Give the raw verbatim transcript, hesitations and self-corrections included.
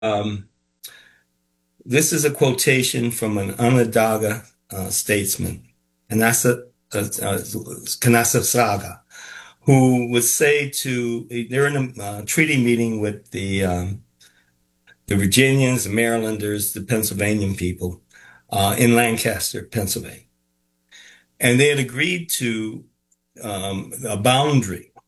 Um, this is a quotation from an Onondaga uh, statesman, Kanasa, uh, uh, Kanasasaga, who would say to, they're in a uh, treaty meeting with the um, the Virginians, the Marylanders, the Pennsylvanian people uh, in Lancaster, Pennsylvania. And they had agreed to um, a boundary